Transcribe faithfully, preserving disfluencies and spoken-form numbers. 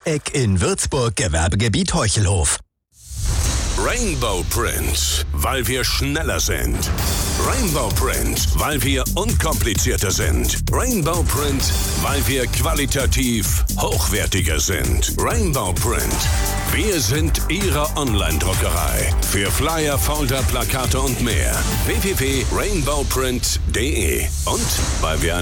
Dreieck in Würzburg, Gewerbegebiet Heuchelhof. Rainbow Print, weil wir schneller sind. Rainbow Print, weil wir unkomplizierter sind. Rainbow Print, weil wir qualitativ hochwertiger sind. Rainbow Print, wir sind Ihre Online-Druckerei. Für Flyer, Folder, Plakate und mehr. w w w punkt rainbow print punkt d e. Und weil wir